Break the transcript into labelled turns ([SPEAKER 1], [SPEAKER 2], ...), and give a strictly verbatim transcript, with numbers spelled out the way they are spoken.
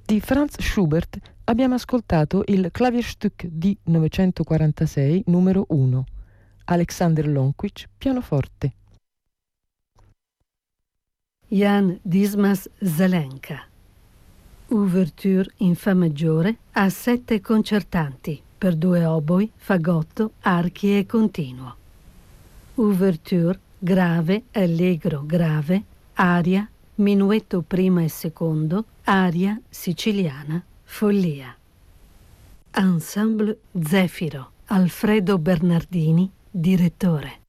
[SPEAKER 1] Di Franz Schubert abbiamo ascoltato il Klavierstück D novecentoquarantasei numero uno, Alexander Lonkwitsch, pianoforte.
[SPEAKER 2] Jan Dismas Zelenka. Ouverture in Fa maggiore a sette concertanti per due oboi, fagotto, archi e continuo. Ouverture grave, allegro, grave, aria, minuetto prima e secondo, aria siciliana, follia. Ensemble Zefiro, Alfredo Bernardini, direttore.